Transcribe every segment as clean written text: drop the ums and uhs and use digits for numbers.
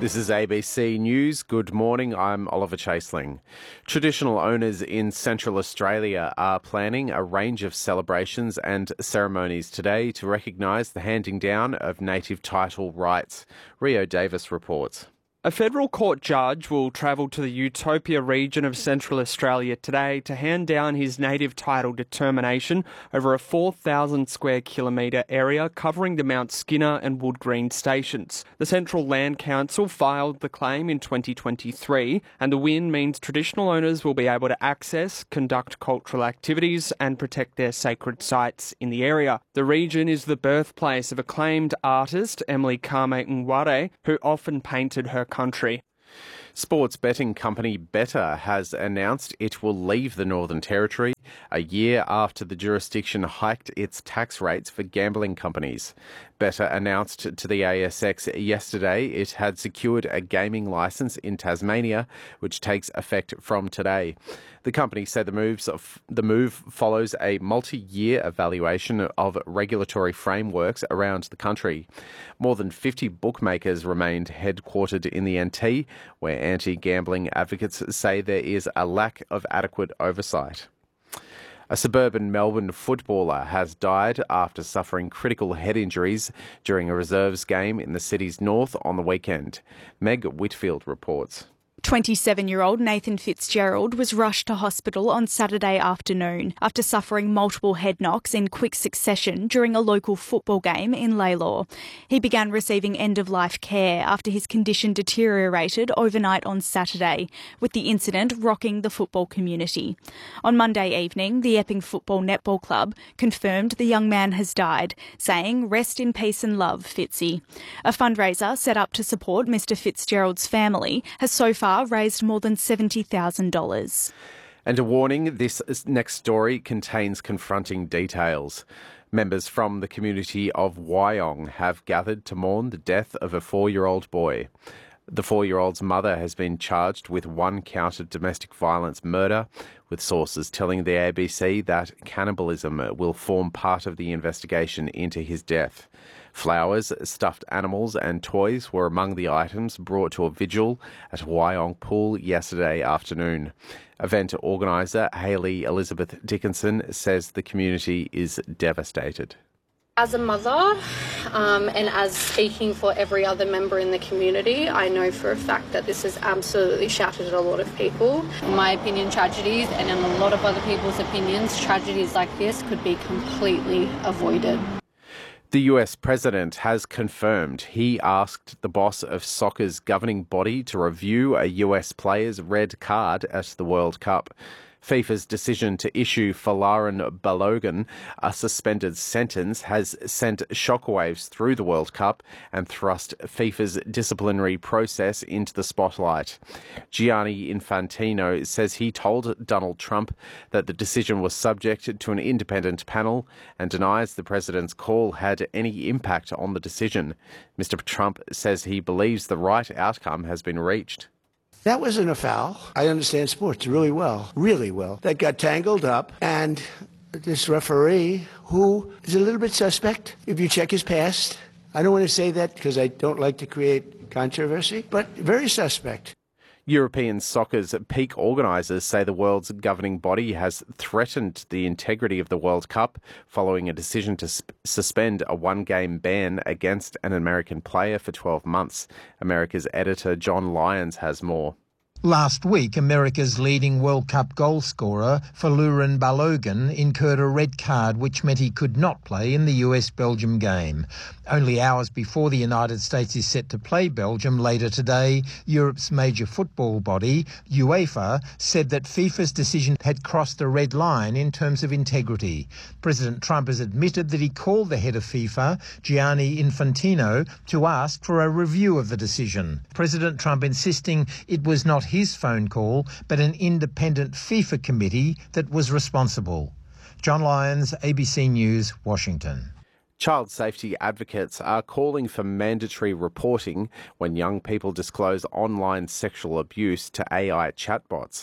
This is ABC News. Good morning, I'm Oliver Chaseling. Traditional owners in Central Australia are planning a range of celebrations and ceremonies today to recognise the handing down of native title rights. Rio Davis reports. A federal court judge will travel to the Utopia region of Central Australia today to hand down his native title determination over a 4,000 square kilometre area covering the Mount Skinner and Wood Green stations. The Central Land Council filed the claim in 2023, and the win means traditional owners will be able to access, conduct cultural activities and protect their sacred sites in the area. The region is the birthplace of acclaimed artist Emily Kame-Nware, who often painted her country. Sports betting company Betr has announced it will leave the Northern Territory a year after the jurisdiction hiked its tax rates for gambling companies. Betr announced to the ASX yesterday it had secured a gaming licence in Tasmania, which takes effect from today. The company said the move follows a multi-year evaluation of regulatory frameworks around the country. More than 50 bookmakers remained headquartered in the NT, where anti-gambling advocates say there is a lack of adequate oversight. A suburban Melbourne footballer has died after suffering critical head injuries during a reserves game in the city's north on the weekend. Meg Whitfield reports. 27-year-old Nathan Fitzgerald was rushed to hospital on Saturday afternoon after suffering multiple head knocks in quick succession during a local football game in Lalor. He began receiving end-of-life care after his condition deteriorated overnight on Saturday, with the incident rocking the football community. On Monday evening, the Epping Football Netball Club confirmed the young man has died, saying, "Rest in peace and love, Fitzy." A fundraiser set up to support Mr Fitzgerald's family has so far raised more than $70,000. And a warning, this next story contains confronting details. Members from the community of Wyong have gathered to mourn the death of a 4-year-old boy. The 4-year-old's mother has been charged with 1 count of domestic violence murder, with sources telling the ABC that cannibalism will form part of the investigation into his death. Flowers, stuffed animals and toys were among the items brought to a vigil at Wyong Pool yesterday afternoon. Event organiser Hayley Elizabeth Dickinson says the community is devastated. As a mother, and as speaking for every other member in the community, I know for a fact that this has absolutely shattered a lot of people. In my opinion, tragedies, and in a lot of other people's opinions, tragedies like this could be completely avoided. The US president has confirmed he asked the boss of soccer's governing body to review a US player's red card at the World Cup. FIFA's decision to issue Folarin Balogun a suspended sentence has sent shockwaves through the World Cup and thrust FIFA's disciplinary process into the spotlight. Gianni Infantino says he told Donald Trump that the decision was subject to an independent panel and denies the president's call had any impact on the decision. Mr. Trump says he believes the right outcome has been reached. That wasn't a foul. I understand sports really well. That got tangled up, and this referee, who is a little bit suspect, if you check his past, I don't want to say that because I don't like to create controversy, but very suspect. European soccer's peak organisers say the world's governing body has threatened the integrity of the World Cup following a decision to suspend a 1-game ban against an American player for 12 months. America's editor John Lyons has more. Last week, America's leading World Cup goal scorer, Folarin Balogun, incurred a red card which meant he could not play in the US-Belgium game. Only hours before the United States is set to play Belgium later today, Europe's major football body, UEFA, said that FIFA's decision had crossed a red line in terms of integrity. President Trump has admitted that he called the head of FIFA, Gianni Infantino, to ask for a review of the decision. President Trump insisting it was not his phone call, but an independent FIFA committee that was responsible. John Lyons, ABC News, Washington. Child safety advocates are calling for mandatory reporting when young people disclose online sexual abuse to AI chatbots.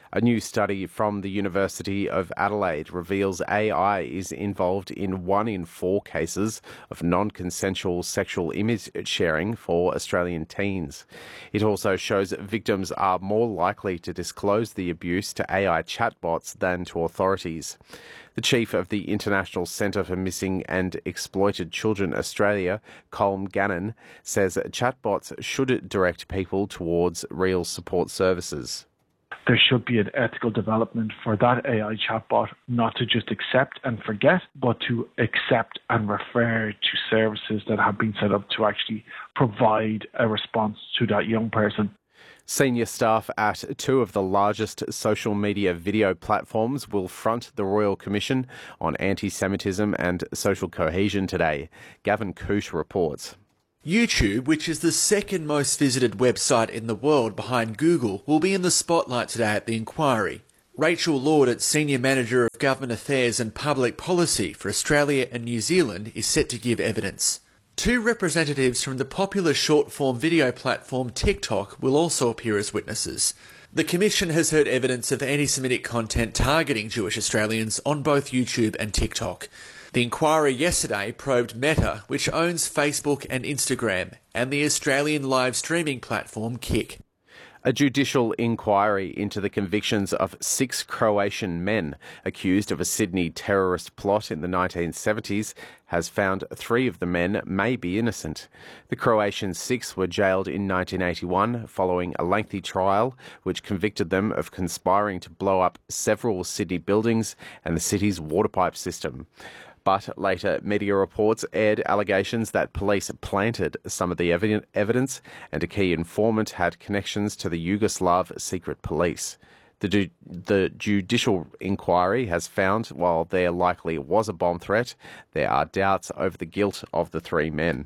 A new study from the University of Adelaide reveals AI is involved in 1 in 4 cases of non-consensual sexual image sharing for Australian teens. It also shows victims are more likely to disclose the abuse to AI chatbots than to authorities. The chief of the International Centre for Missing and Exploited Children Australia, Colm Gannon, says chatbots should direct people towards real support services. There should be an ethical development for that AI chatbot not to just accept and forget, but to accept and refer to services that have been set up to actually provide a response to that young person. Senior staff at 2 of the largest social media video platforms will front the Royal Commission on Anti-Semitism and Social Cohesion today. Gavin Coote reports. YouTube, which is the second most visited website in the world behind Google, will be in the spotlight today at the inquiry. Rachel Lord, Senior Manager of Government Affairs and Public Policy for Australia and New Zealand, is set to give evidence. 2 representatives from the popular short-form video platform TikTok will also appear as witnesses. The Commission has heard evidence of anti-Semitic content targeting Jewish Australians on both YouTube and TikTok. The inquiry yesterday probed Meta, which owns Facebook and Instagram, and the Australian live streaming platform Kick. A judicial inquiry into the convictions of 6 Croatian men accused of a Sydney terrorist plot in the 1970s has found 3 of the men may be innocent. The Croatian 6 were jailed in 1981 following a lengthy trial which convicted them of conspiring to blow up several Sydney buildings and the city's water pipe system. But later media reports aired allegations that police planted some of the evidence and a key informant had connections to the Yugoslav secret police. The judicial inquiry has found while there likely was a bomb threat, there are doubts over the guilt of the 3 men.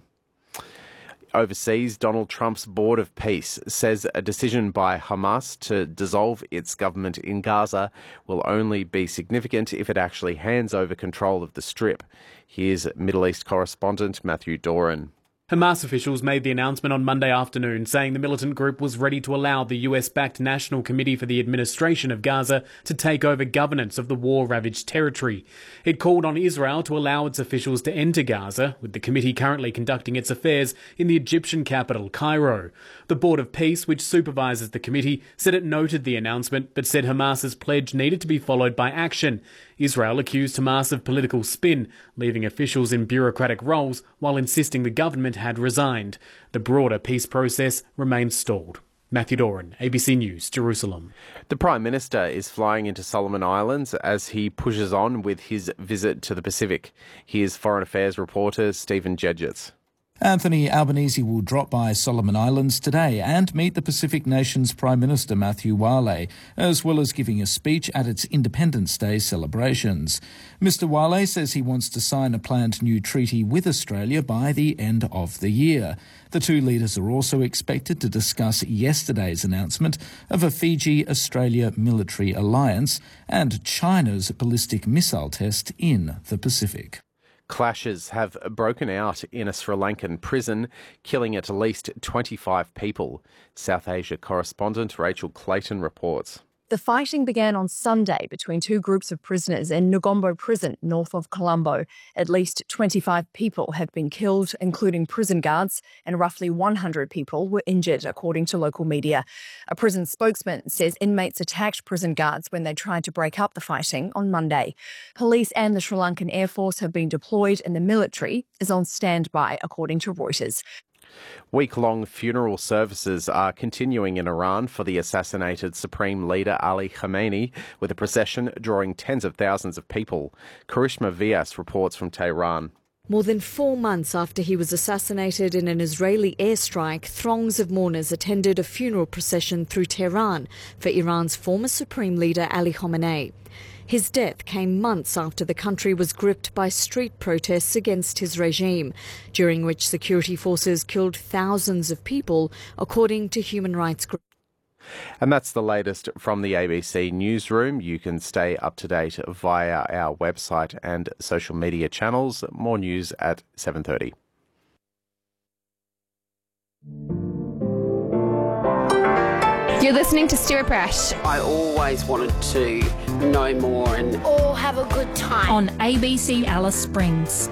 Overseas, Donald Trump's Board of Peace says a decision by Hamas to dissolve its government in Gaza will only be significant if it actually hands over control of the Strip. Here's Middle East correspondent Matthew Doran. Hamas officials made the announcement on Monday afternoon, saying the militant group was ready to allow the US-backed National Committee for the Administration of Gaza to take over governance of the war-ravaged territory. It called on Israel to allow its officials to enter Gaza, with the committee currently conducting its affairs in the Egyptian capital, Cairo. The Board of Peace, which supervises the committee, said it noted the announcement, but said Hamas's pledge needed to be followed by action. Israel accused Hamas of political spin, leaving officials in bureaucratic roles while insisting the government had resigned. The broader peace process remains stalled. Matthew Doran, ABC News, Jerusalem. The Prime Minister is flying into Solomon Islands as he pushes on with his visit to the Pacific. Here's Foreign Affairs reporter Stephen Jedgetts. Anthony Albanese will drop by Solomon Islands today and meet the Pacific Nations Prime Minister Matthew Wale, as well as giving a speech at its Independence Day celebrations. Mr Wale says he wants to sign a planned new treaty with Australia by the end of the year. The 2 leaders are also expected to discuss yesterday's announcement of a Fiji-Australia military alliance and China's ballistic missile test in the Pacific. Clashes have broken out in a Sri Lankan prison, killing at least 25 people. South Asia correspondent Rachel Clayton reports. The fighting began on Sunday between 2 groups of prisoners in Negombo Prison, north of Colombo. At least 25 people have been killed, including prison guards, and roughly 100 people were injured, according to local media. A prison spokesman says inmates attacked prison guards when they tried to break up the fighting on Monday. Police and the Sri Lankan Air Force have been deployed and the military is on standby, according to Reuters. Week-long funeral services are continuing in Iran for the assassinated Supreme Leader Ali Khamenei, with a procession drawing tens of thousands of people. Karishma Vyas reports from Tehran. More than 4 months after he was assassinated in an Israeli airstrike, throngs of mourners attended a funeral procession through Tehran for Iran's former Supreme Leader Ali Khamenei. His death came months after the country was gripped by street protests against his regime, during which security forces killed thousands of people, according to human rights groups. And that's the latest from the ABC Newsroom. You can stay up to date via our website and social media channels. More news at 7:30. You're listening to Stuart Brash. I always wanted to know more and all have a good time. On ABC Alice Springs.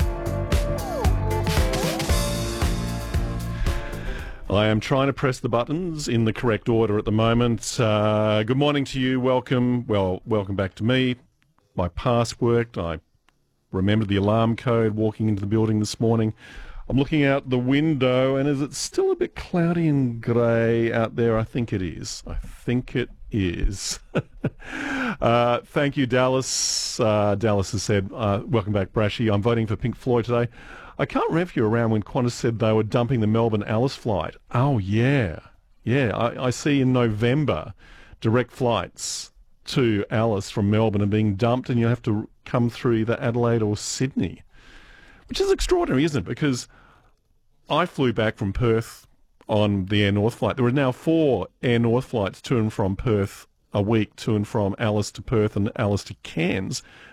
I am trying to press the buttons in the correct order at the moment. Good morning to you. Welcome back to me. My pass worked. I remembered the alarm code walking into the building this morning. I'm looking out the window, and is it still a bit cloudy and grey out there? I think it is. Thank you, Dallas. Dallas has said, welcome back, Brashy. I'm voting for Pink Floyd today. I can't remember if you were around when Qantas said they were dumping the Melbourne Alice flight. Oh, yeah. Yeah, I see in November direct flights to Alice from Melbourne are being dumped, and you have to come through either Adelaide or Sydney, which is extraordinary, isn't it? Because I flew back from Perth on the Air North flight. There are now 4 Air North flights to and from Perth a week, to and from Alice to Perth and Alice to Cairns.